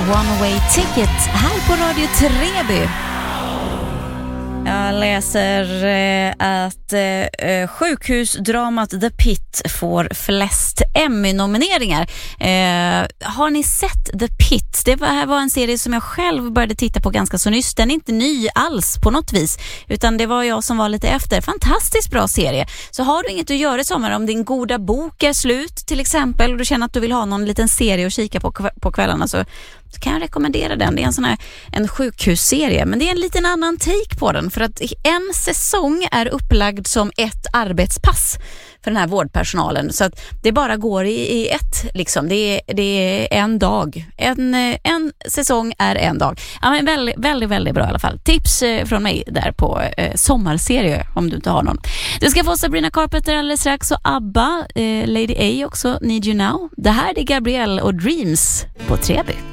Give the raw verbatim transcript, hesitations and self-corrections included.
One Way Ticket här på Radio Treby. Jag läser eh, att eh, sjukhusdramat The Pit får flest Emmy-nomineringar. Eh, har ni sett The Pit? Det var, här var en serie som jag själv började titta på ganska så nyss. Den är inte ny alls på något vis, utan det var jag som var lite efter. Fantastiskt bra serie. Så har du inget att göra i sommar, om din goda bok är slut till exempel och du känner att du vill ha någon liten serie att kika på på kvällarna, så så kan jag rekommendera den. Det är en sån här en sjukhusserie, men det är en liten annan take på den, för att en säsong är upplagd som ett arbetspass för den här vårdpersonalen, så att det bara går i, i ett liksom. Det är, det är en dag. En, en säsong är en dag. Ja, men väldigt, väldigt, väldigt bra i alla fall. Tips från mig där på eh, sommarserie om du inte har någon. Du ska få Sabrina Carpenter alldeles strax och ABBA, eh, Lady A också, Need You Now. Det här är Gabrielle och Dreams på Treby.